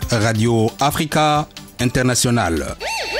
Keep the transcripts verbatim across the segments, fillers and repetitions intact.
Radio Africa International.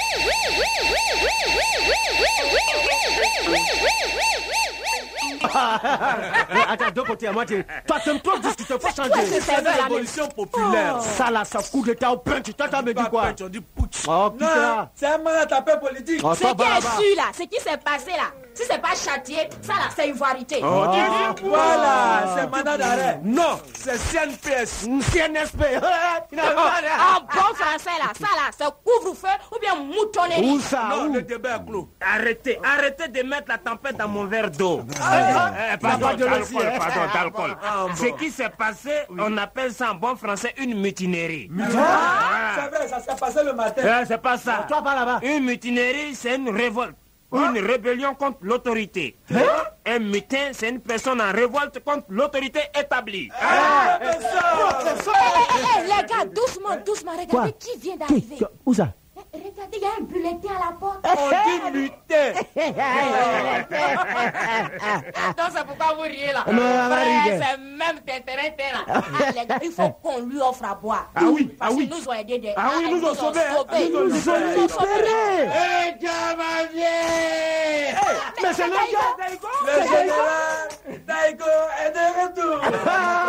Attends, deux côtés à moitié. Toi, t'aimes trop discuter, faut changer. C'est la révolution populaire. Oh. Ça là, ça coup d'état au punch. Toi, t'as me dit quoi? On dit putsch. Oh putain. C'est un mandat tapé politique. Oh, ce qui est su là, ce qui s'est passé là, si c'est pas châtié, ça là, c'est ivoirité. Oh, oh. Voilà, c'est mandat d'arrêt. Non, c'est C N P S. C N S P. En bon français là, ça là, c'est couvre-feu ou bien moutonnerie. Où ça? Non, où? le débat est clos. Arrêtez, arrêtez de mettre la tempête dans mon verre d'eau. Ah, Eh, pardon, de d'alcool, levier. pardon, d'alcool. Ah, bon. Ce qui s'est passé, on appelle ça en bon français une mutinerie. Ah, c'est vrai, ça s'est passé le matin. Eh, c'est pas ça. Toi, pas là-bas. Une mutinerie, c'est une révolte. Une rébellion contre l'autorité. Un mutin, c'est une personne en révolte contre l'autorité établie. Ah, mais ça. Eh, eh, les gars, doucement, doucement, regardez Quoi? qui vient Qui? d'arriver. Où ça? Regardez, il y a un bulletin à la porte. On dit muté. Non, c'est pourquoi vous riez là. Non, on va Frère, rire. c'est même terrain là. Ah, les gars, il faut qu'on lui offre à boire. Ah oui, Parce ah oui. qu'ils nous ont aidés. Des... Ah oui, ils nous ont sauvés, hein. sauvés. Nous ont Ils nous sauvés. ont sauvés. Eh, Jamadier! Mais c'est le gars. Le général Daïgo est de retour.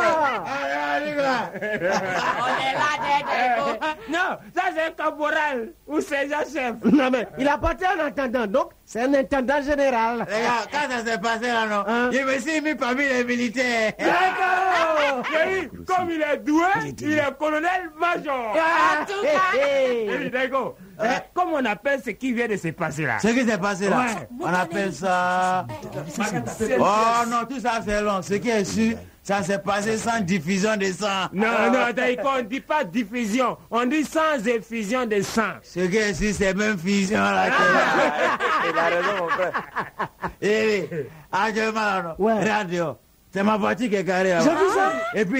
On est là, Dédé. Non, ça c'est un caporal ou sergent-chef. Non, mais il a porté un intendant, donc c'est un intendant général. Regarde, quand ça s'est passé là, non, Hein? je me suis mis parmi les militaires. D'accord. Oui, comme il est doué, il est colonel-major. En tout cas, Eh, d'accord. Eh, Comment on appelle ce qui vient de se passer là? Ce qui s'est passé là, Ouais. on appelle ça... Oh non, tout ça c'est long. Ce qui est sûr, ça s'est passé sans diffusion de sang. Non, non, d'accord, on ne dit pas diffusion, on dit sans effusion de sang. Ce qui est sûr, c'est même fusion là. Il a raison, mon frère. Eh oui, actuellement là, non. Ouais. Radio, c'est ma voiture qui est carrée là. J'ai vu ça. Et puis